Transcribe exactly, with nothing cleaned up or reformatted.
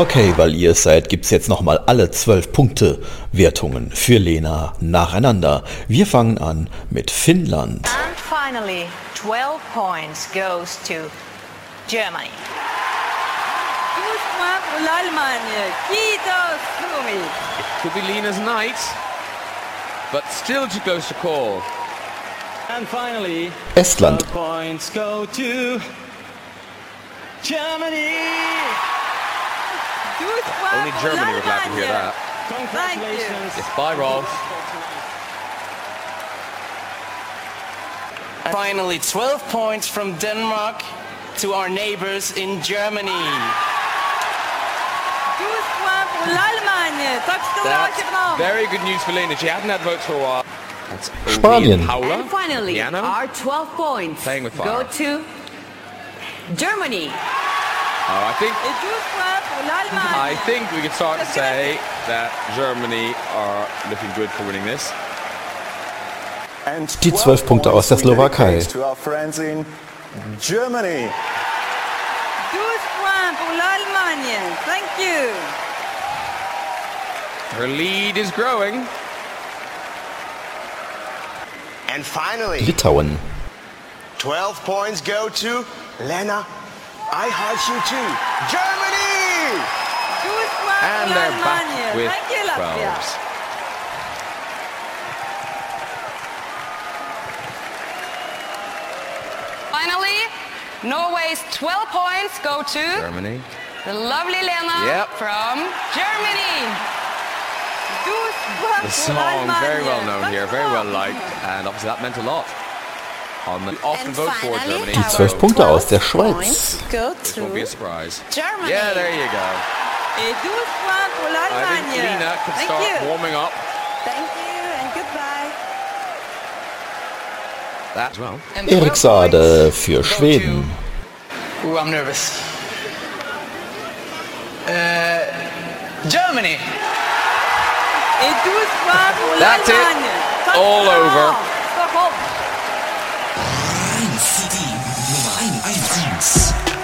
Okay, weil ihr es seid, gibt's jetzt nochmal alle zwölf Punkte Wertungen für Lena nacheinander. Wir fangen an mit Finnland. And finally, twelve points goes to Germany. douze points pour l'Allemagne. Kiitos, Suomi. It could be Lena's night, but still too close to call. And finally, Estland. twelve points go to Germany. douze points Only pour Germany would like to hear l'Allemagne. that. Congratulations. Yes, bye, Rolf. And finally, twelve points from Denmark to our neighbors in Germany. douze points pour l'Allemagne. Tack stora That's Köpenhamn. very good news for Lena. She hadn't had votes for a while. That's Ovi Spanien. and Paula. And finally, Piano. our twelve points Playing with go fire. to Germany. Oh, I think Et douze points pour l'Allemagne. I think we can start to say that Germany are looking good for winning this. And Die zwölf Punkte aus der Slowakei. To our friends in Germany. douze points pour l'Allemagne. Thank you. Her lead is growing. And finally, Litauen. twelve points go to Lena. I heart you too. Germany! douze points And pour they're l'Allemagne. back with Thank you, Latvia. twelves. Finally, Norway's twelve points go to Germany. the lovely Lena Yep. from Germany. douze points The pour song, l'Allemagne. very well known Tack here, ska very du ha. well liked, and obviously that meant a lot. On the often And vote for finally, Germany. Die zwölf Punkte aus der twelve Schweiz. points go This won't be a to surprise. Germany. Yeah, there you go. Et douze points pour I think l'Allemagne. Lena can Thank start you. warming up. Thank you and goodbye. That as well. And Erik twelve Saade points für go Schweden. to- Ooh, I'm nervous. Uh, Germany. Et douze points pour That's it. l'Allemagne. Tack All ska du ha. over. Stockholm. Rhein-C D Nummer eins.